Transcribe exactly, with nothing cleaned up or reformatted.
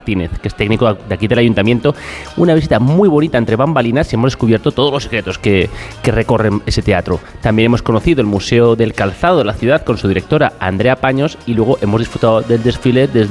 Martínez, que es técnico de aquí del ayuntamiento. Una visita muy bonita entre bambalinas y hemos descubierto todos los secretos que, que recorren ese teatro. También hemos conocido el Museo del Calzado de la ciudad con su directora Andrea Paños y luego hemos disfrutado del desfile desde